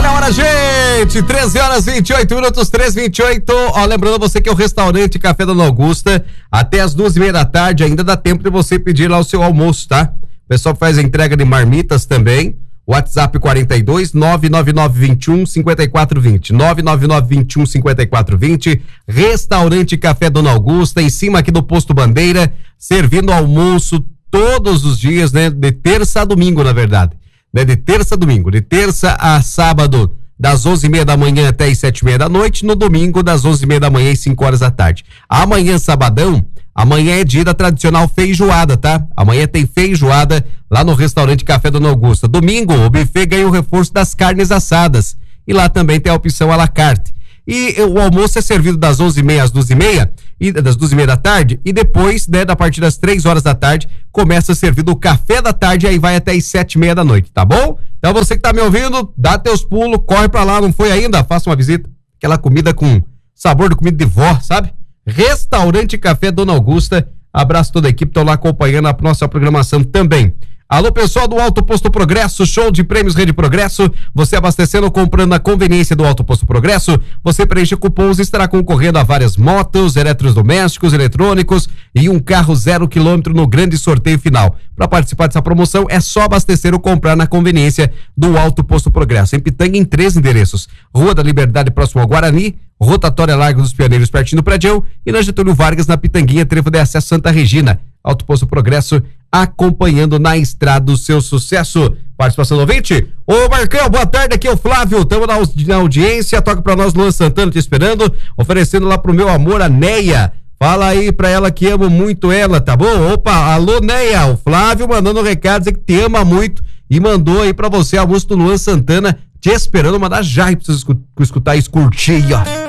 Olha a hora, gente! 13 horas 28 minutos, 3h28. Ó, lembrando você que é o restaurante Café Dona Augusta, até as 2h30 da tarde, ainda dá tempo de você pedir lá o seu almoço, tá? O pessoal faz a entrega de marmitas também. WhatsApp 42 99921 5420. 99921 5420. Restaurante Café Dona Augusta, em cima aqui do Posto Bandeira, servindo almoço todos os dias, né? De terça a domingo, na verdade. Né? De terça a domingo. De terça a sábado, das 11h30 da manhã até as 7h30 da noite. No domingo, das 11h30 da manhã às 5 horas da tarde. Amanhã, sabadão, amanhã é dia da tradicional feijoada, tá? Amanhã tem feijoada lá no restaurante Café Dona Augusta. Domingo, o buffet ganha o reforço das carnes assadas. E lá também tem a opção à la carte. E o almoço é servido das 11h30 às 2h30, das 2h30 da tarde, e depois, né, a partir das 3 horas da tarde, começa a servir o café da tarde, aí vai até as 7h30 da noite, tá bom? Então você que tá me ouvindo, dá teus pulos, corre pra lá, não foi ainda? Faça uma visita. Aquela comida com sabor de comida de vó, sabe? Restaurante Café Dona Augusta. Abraço toda a equipe, estão lá acompanhando a nossa programação também. Alô, pessoal do Alto Posto Progresso, show de prêmios Rede Progresso. Você abastecendo ou comprando na conveniência do Alto Posto Progresso, você preenche cupons e estará concorrendo a várias motos, eletrodomésticos, eletrônicos e um carro 0 km no grande sorteio final. Para participar dessa promoção, é só abastecer ou comprar na conveniência do Alto Posto Progresso. Em Pitanga, em 3 endereços: Rua da Liberdade, próximo ao Guarani, Rotatória Largo dos Pioneiros, pertinho do Prédio, e na Getúlio Vargas, na Pitanguinha, trevo de acesso Santa Regina. Alto Posto Progresso, acompanhando na estrada o seu sucesso. Participação do ouvinte? Ô Marcão, boa tarde, aqui é o Flávio, estamos na audiência, toca pra nós Luan Santana te esperando, oferecendo lá pro meu amor a Neia. Fala aí pra ela que amo muito ela, tá bom? Opa, alô Neia, o Flávio mandando um recado, dizer que te ama muito e mandou aí pra você a música do Luan Santana te esperando, mandar já aí pra você escutar e curtir, ó.